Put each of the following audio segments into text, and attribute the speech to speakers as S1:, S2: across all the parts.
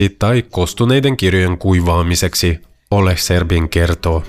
S1: tai kostuneiden kirjojen kuivaamiseksi, Oleg Serbin kertoo.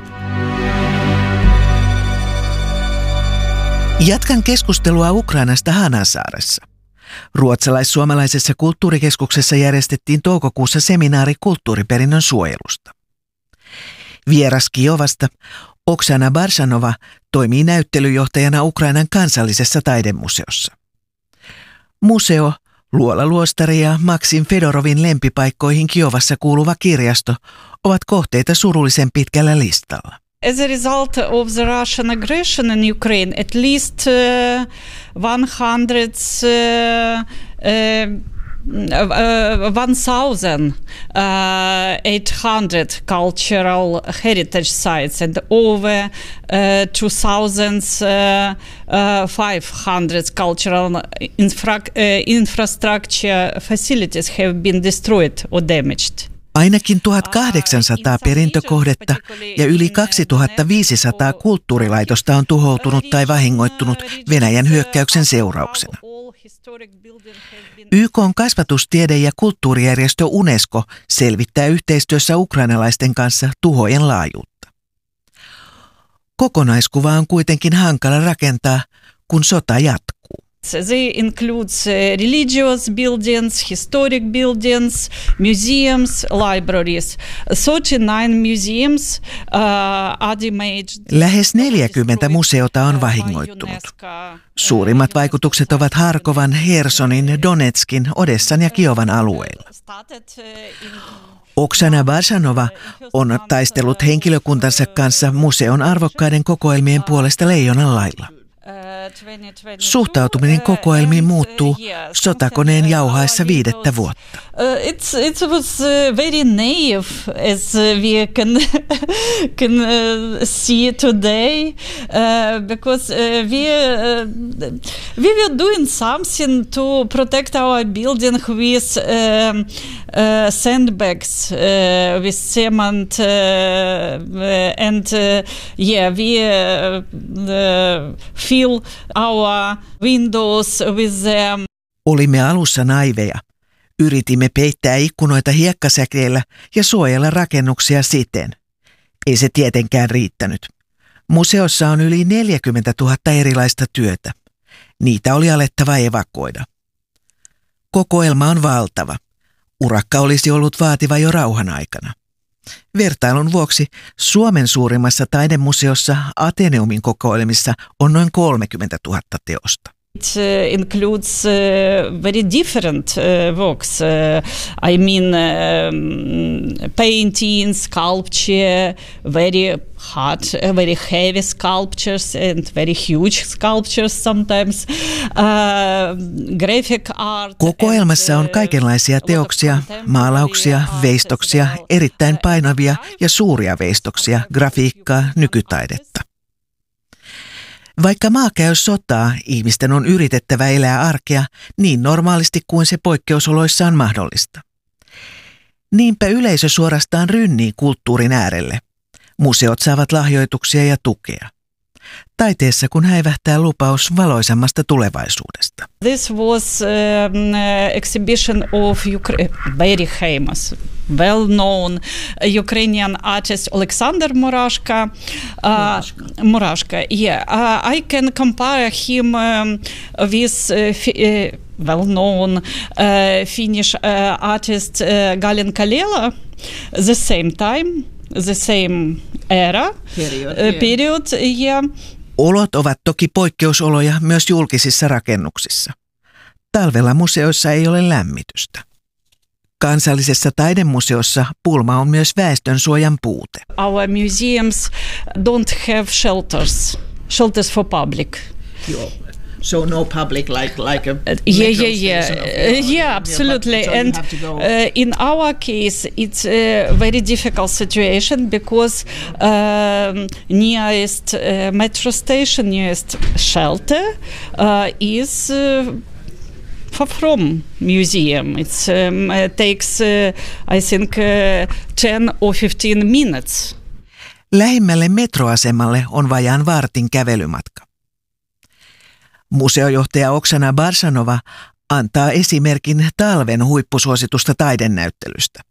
S2: Jatkan keskustelua Ukrainasta Hanasaaressa. Ruotsalais-suomalaisessa kulttuurikeskuksessa järjestettiin toukokuussa seminaari kulttuuriperinnön suojelusta. Vieras Kiovasta, Oksana Barsanova, toimii näyttelyjohtajana Ukrainan kansallisessa taidemuseossa. Museo, Luola-luostari ja Maksim Fedorovin lempipaikkoihin Kiovassa kuuluva kirjasto ovat kohteita surullisen pitkällä listalla.
S3: As a result of the Russian aggression in Ukraine, at least 1,800 cultural heritage sites and over 2,500 cultural infrastructure facilities have been destroyed or damaged.
S2: Ainakin 1800 perintökohdetta ja yli 2500 kulttuurilaitosta on tuhoutunut tai vahingoittunut Venäjän hyökkäyksen seurauksena. YK:n kasvatustiede- ja kulttuurijärjestö UNESCO selvittää yhteistyössä ukrainalaisten kanssa tuhojen laajuutta. Kokonaiskuva on kuitenkin hankala rakentaa, kun sota jatkuu.
S3: They include religious buildings, historic buildings, museums, libraries. 39 museums are damaged.
S2: Lähes 40 museota on vahingoittunut. Suurimmat vaikutukset ovat Harkovan, Hersonin, Donetskin, Odessan ja Kiovan alueilla. Oksana Barsanova on taistellut henkilökuntansa kanssa museon arvokkaiden kokoelmien puolesta leijonan lailla. Suhtautuminen kokoelmiin muuttuu sotakoneen jauhaessa 5 vuotta.
S3: It was very naive, as we can see today, because we were doing something to protect our building with sandbags, with cement, and we fill our windows with them.
S2: Olimme alussa naiveja. Yritimme peittää ikkunoita hiekkasäkeillä ja suojella rakennuksia siten. Ei se tietenkään riittänyt. Museossa on yli 40 000 erilaista työtä. Niitä oli alettava evakuoida. Kokoelma on valtava. Urakka olisi ollut vaativa jo rauhan aikana. Vertailun vuoksi Suomen suurimmassa taidemuseossa Ateneumin kokoelmissa on noin 30 000 teosta.
S3: It includes very different works. I mean, painting, sculpture, very hard, very heavy sculptures and very huge sculptures sometimes. Graphic art.
S2: Kokoelmassa on kaikenlaisia teoksia, maalauksia, veistoksia, erittäin painavia ja suuria veistoksia, grafiikkaa, nykytaidetta. Vaikka maa käy sotaa, ihmisten on yritettävä elää arkea niin normaalisti kuin se poikkeusoloissa on mahdollista. Niinpä yleisö suorastaan rynnii kulttuurin äärelle. Museot saavat lahjoituksia ja tukea. Taiteessa kun häivähtää lupaus valoisammasta tulevaisuudesta.
S3: This was exhibition of very famous, well-known Ukrainian artist Alexander Murashka. Murashka, yeah. I can compare him with well-known Finnish artist Galin Kalela. The same time, the same era, period, yeah.
S2: Olot ovat toki poikkeusoloja myös julkisissa rakennuksissa. Talvella museoissa ei ole lämmitystä. Kansallisessa taidemuseossa pulma on myös väestönsuojan puute.
S3: Our museums don't have shelters for public.
S4: So no public like a
S3: yeah, absolutely. And in our case, it's a very difficult situation because nearest metro station, nearest shelter is far from museum. It takes, I think, 10 or 15 minutes.
S2: Lähimmälle metroasemalle on vajaan vartin kävelymatka. Museojohtaja Oksana Barsanova antaa esimerkin talven huippusuositusta taidenäyttelystä.